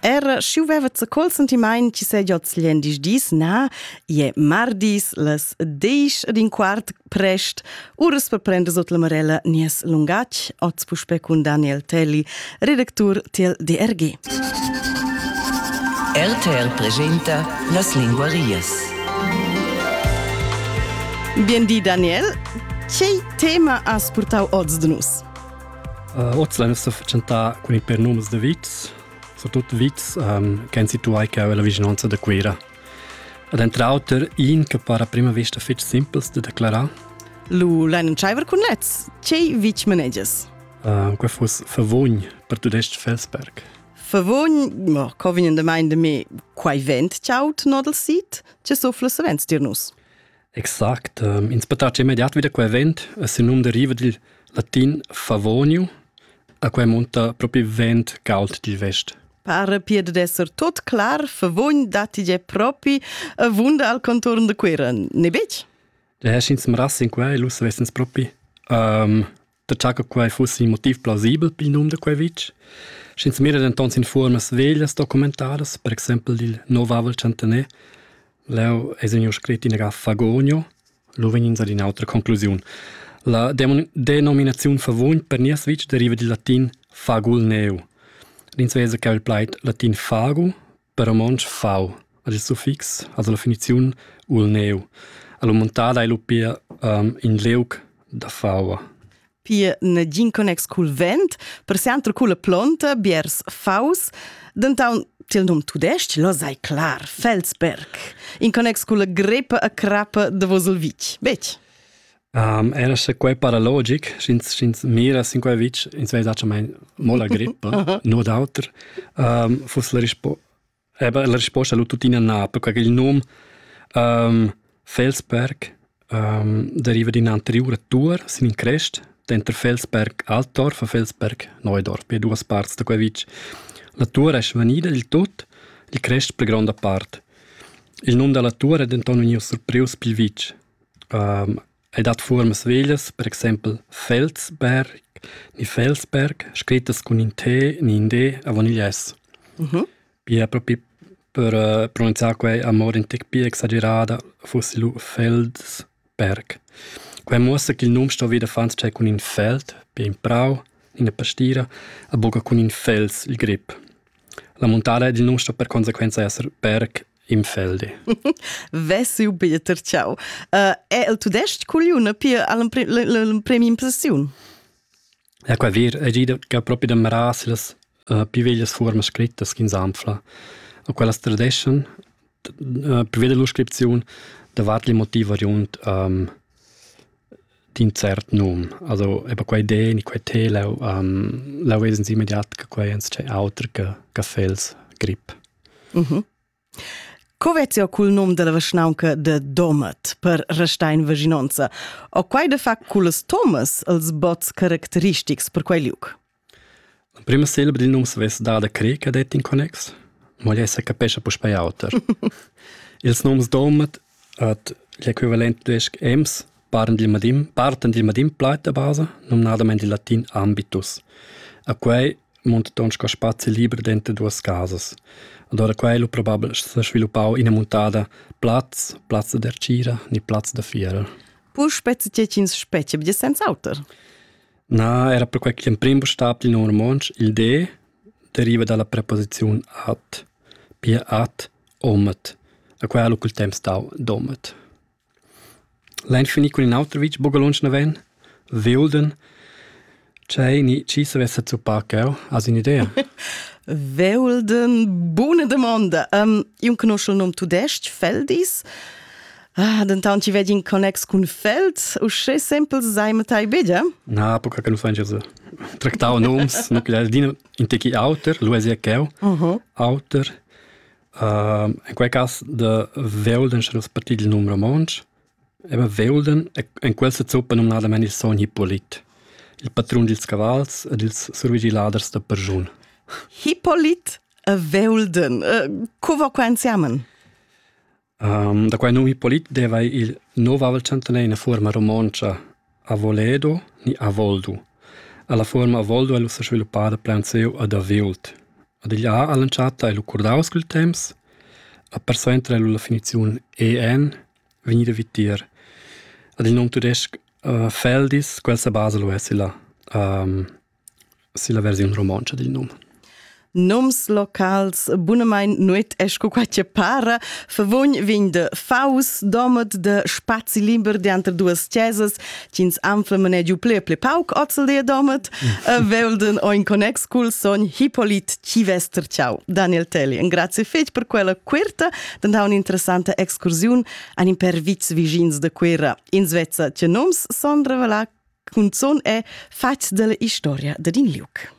Era sciuveva col sentimain ci sei già zliendis dis, na, je mardis, las 10:15 prest, uras per prendre sotto la marella nies lungac, oz puspe con Daniel Telli, redaktur til DRG. RTL presenta Las Linguarias. Bien di Daniel, che tema has portau oz de nus? Oz l'hanno facciata con i pernoms de vits, soprattutto vits che in situai che la vicinanza da quera. Ad entrauter in che per a prima vista fetch simples de declarare. Lu leinen schreiber con letz, che vich maneges? Que fos vervogn per tudest Felsberg. Vervogn, ma covinen de mein de me quai vent ciaut nodel sit, che sofla se vents dir nus. Exakt, in spatace immediat wieder quei vent, se num deriva del latin favoniu, a quei monta proprio vent gault del vest. Pare piede d'esser tot clar, vervogn datige proprio a vunda al contorno de quera, ne bec? Der Herr schien zum Rass in quei, lus wessens proprio, der Tag quei fosse un motiv plausibel per num de quei vitch. Schien zum mir d'entons in formas veglias documentadas, per exempel del Novavel Chantanè, leu esegno scritto in fagonio, lo venins ad un'altra conclusione. La denominazione favogn per nies vitch deriva del latin fagulneu. L'insvesa che il plait latin fagu, per romansch fau, ad il suffix, also la finizione ulneu. Allo montada e lupia in leuk da faua. Pia ne gin connex cul vent, per se antro cula planta, biers faus, d'entaun til nom tudest, lo sai clar, Felsberg. In connex cula grepa a crapa de vosel vitch. Bec? Era se quei paralogic, schins mira sin quei vitch, in svei dacia mein mola grippa, no d'auter, fos la risposta allo tutina na, perché il nom Felsberg deriva din anteriore tour, sin in crest, dentro Felsberg Altdorf e Felsberg Neudorf, per due parti da quei vitch. La tour è svanida il tot, il crest per grande parte. Il nome della tour è denton un surpreus pil vitch. È dat formas veglias, per esempio Felsberg, ni Felsberg, scrittas con in T, ni in D, a von il S. Pia proprio per pronunciare quei a modo in tec pia esagerata, fosse lu Felsberg. Quei mossa che il nome sto veda fans c'è con in Feld, pia in prau, in una pastira, a boga con in Fels, il grip. La montata del nome sto per conseguenza essere Berg im Felde. Vessiu Peter, ciao. E il tudest culiuna pia al premi impressiun? Ja, quei ver, è gida che proprio da marasi las più veglias formas scrittas che in Samfla. O quella tradition, per vedere l'iscrizione, da vart il motivo variant din cert num. Also, eba quei D, ni quei T, lau esens immediat che quei ens c'è auter che Fels grip. Covezio cul nom della vasnaunca de Domet per restein vaginonza. O quai de fac culas Thomas als bots caracteristics per quai liuk? La prima silba del num s'avesse dada creca det in connex, ma gli essa capesce po spai auter. Ils noms Domet at l'equivalent duesc ems parten del madim plait a base, nominadamente il latin ambitus. A quei monta tonsco spazi liber dentro duas casas. Ad ora quello probabile si sviluppau in montata Platz d'Ercira, ni Platz da Fiera. Pur spezzetecins specie, bide senza auter? Na, era per quel che in primo stab del nome romansch, il D deriva dalla preposizione at, pia at, omet. A quello col tempo stau domet. L'en finì con in auter vitch bogalonsch na ven, Wilden, c'è ni ci se vesse zu paccheu, has un'idea? Wilden, buona domanda. Io conosco il nome tudest, Feldis. D'entant ci vedi in connex con Feld, o sche sempre sai matai bedia? Na, poca che non so se tractau noms, no che dino in techi auter, Luesia Keu, auter. In quel caso de Wilden schros partit il nome romansch. Eba Wilden, in quel se zuppa nominadamente il son Hippolyt. Il patron dels cavals ed ils survigiladers da perjun. Hippolyt a Wilden. Cova quanziamen? Da quei nome Hippolyt deva il Novavel Chantanè in forma romancia Avoledo ni Avoldu. Alla forma Avoldu è lo sviluppata planseu ad Aviult. Ad igl ha lanciata e lo curdaus col temps, a persuentra la definizione EN, venida vitier. Ad il nom tudesc Feldis, quel sa base lo è sila versione romancia del nome. Noms locals, bunamain nuet esco quatje para, favogn vegn de Faus, domet de spazi limber de entre duas chiesas, cins anflamen e giu ple pauc, otzel de domet, velden o in connex cul son Hippolyt Civester. Ciao, Daniel Telli, un grazie fetg per quella querta, dan da un'interessanta excursiun an imper vits vigins de quera in Svezia, che noms son revelà cun son e fats della historia de din liuk.